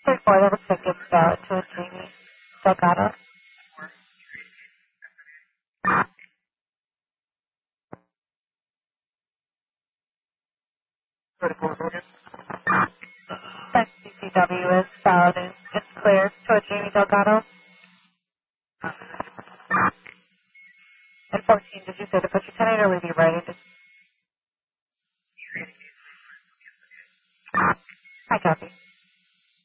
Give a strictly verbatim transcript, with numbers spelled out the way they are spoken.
four, that looks like it's valid to a Jamie Delgado. That C C W is valid. and It's clear to a Jamie Delgado. And fourteen, did you say to put your ten eight or leave you writing? Just... I copy.